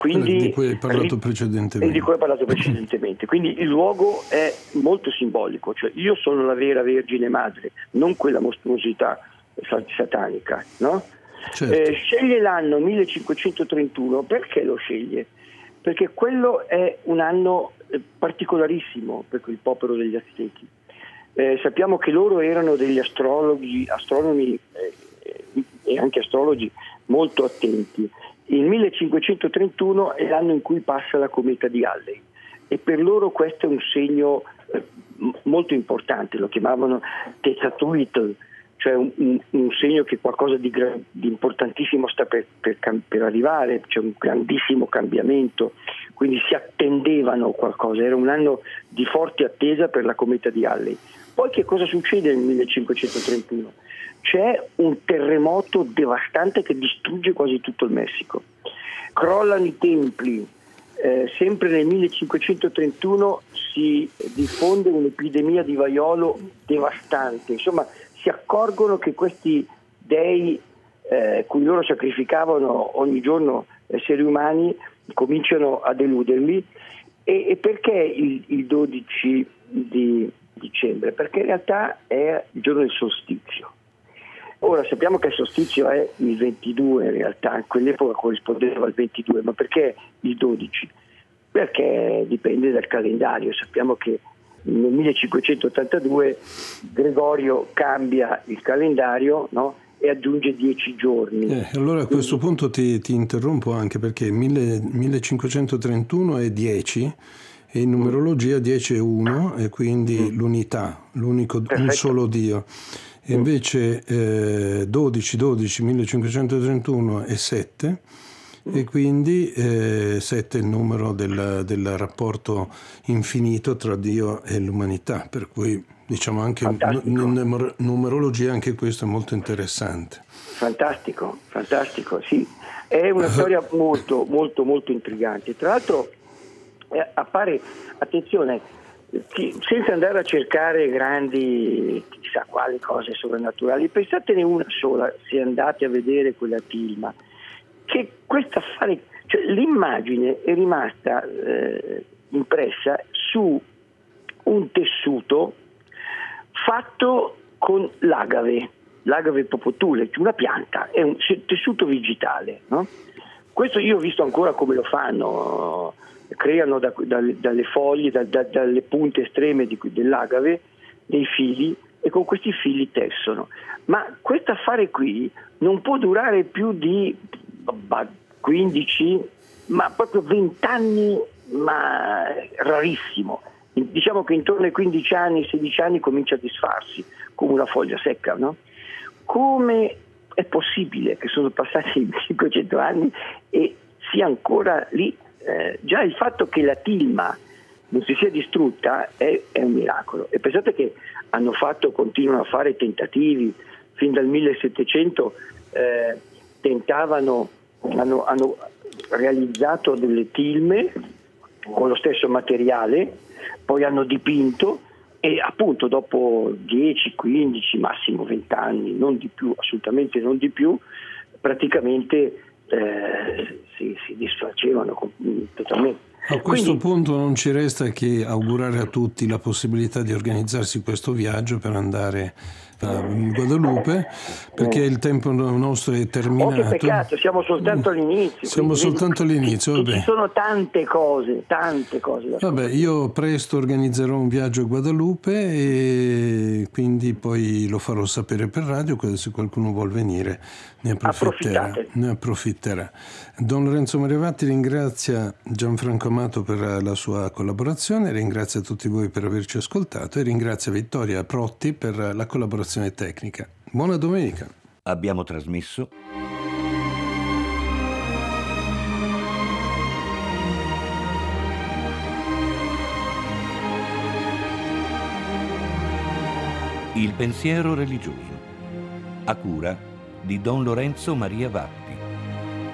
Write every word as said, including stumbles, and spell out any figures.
Quindi, di cui hai parlato precedentemente. E di cui hai parlato precedentemente. Quindi il luogo è molto simbolico, cioè io sono la vera Vergine Madre, non quella mostruosità satanica, no? Certo. Eh, sceglie l'anno millecinquecentotrentuno, perché lo sceglie? Perché quello è un anno particolarissimo per il popolo degli Aztechi. Eh, sappiamo che loro erano degli astrologi, astronomi eh, e anche astrologi molto attenti. Il millecinquecentotrentuno è l'anno in cui passa la cometa di Halley e per loro questo è un segno eh, molto importante, lo chiamavano Tetzathuitl, cioè un, un, un segno che qualcosa di, gra- di importantissimo sta per, per, per arrivare, c'è un grandissimo cambiamento, quindi si attendevano qualcosa, era un anno di forte attesa per la cometa di Halley. Poi che cosa succede nel millecinquecentotrentuno? C'è un terremoto devastante che distrugge quasi tutto il Messico. Crollano i templi, eh, sempre nel millecinquecentotrentuno si diffonde un'epidemia di vaiolo devastante. Insomma, si accorgono che questi dei eh, cui loro sacrificavano ogni giorno esseri umani cominciano a deluderli. E, e perché il, il dodici di dicembre? Perché in realtà è il giorno del solstizio. Ora sappiamo che il solstizio è il ventidue, in realtà in quell'epoca corrispondeva al ventidue, ma perché il dodici? Perché dipende dal calendario. Sappiamo che nel millecinquecentottantadue Gregorio cambia il calendario, no? E aggiunge dieci giorni. Eh, allora a questo quindi... punto ti, ti interrompo anche perché mille, millecinquecentotrentuno è dieci e in numerologia dieci è uno e quindi mm. l'unità, l'unico, un solo Dio. E invece eh, dodici, dodici, millecinquecentotrentuno è sette e quindi eh, sette è il numero del, del rapporto infinito tra Dio e l'umanità, per cui diciamo anche in numerologia anche questo è molto interessante. Fantastico, fantastico, sì. È una storia molto, molto, molto intrigante. Tra l'altro eh, appare, attenzione, senza andare a cercare grandi chissà quali cose sovrannaturali, pensatene una sola se andate a vedere quella Tilma, che questo affare, cioè l'immagine è rimasta eh, impressa su un tessuto fatto con l'agave, l'agave popotule, una pianta, è un tessuto vegetale, no? Questo io ho visto ancora come lo fanno, creano da, da, dalle foglie, da, da, dalle punte estreme di, dell'agave dei fili e con questi fili tessono. Ma questo affare qui non può durare più di quindici, ma proprio venti anni, ma rarissimo. Diciamo che intorno ai quindici anni, sedici anni comincia a disfarsi come una foglia secca, no? Come è possibile che sono passati cinquecento anni e sia ancora lì? Eh, già il fatto che la tilma non si sia distrutta è, è un miracolo. E pensate che hanno fatto, continuano a fare tentativi fin dal millesettecento, eh, tentavano, hanno, hanno realizzato delle tilme con lo stesso materiale, poi hanno dipinto e appunto dopo dieci, quindici, massimo venti anni, non di più, assolutamente non di più, praticamente eh, si, si disfacevano totalmente. A questo Quindi, punto non ci resta che augurare a tutti la possibilità di organizzarsi questo viaggio per andare a Guadalupe, perché il tempo nostro è terminato. Oh, che peccato, siamo soltanto all'inizio. Siamo quindi, soltanto all'inizio, vabbè. Ci sono tante cose, tante cose da Vabbè, scoprire. io presto organizzerò un viaggio a Guadalupe e quindi poi lo farò sapere per radio, se qualcuno vuol venire ne approfitterà. Ne approfitterà. Don Lorenzo Mariavatti ringrazia Gianfranco Amato per la sua collaborazione, ringrazia tutti voi per averci ascoltato e ringrazia Vittoria Protti per la collaborazione tecnica. Buona domenica. Abbiamo trasmesso Il pensiero religioso, a cura di Don Lorenzo Mariavatti.